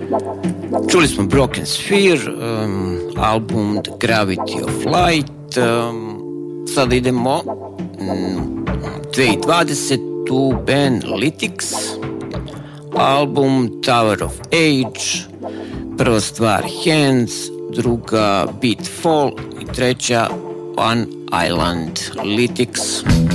Čuli smo Broken Sphere, album The Gravity of Light. Sada idemo 2020 band Lytics, album Tower of Age, prva stvar Hands, druga Beat Fall i treća One Island. Lytics.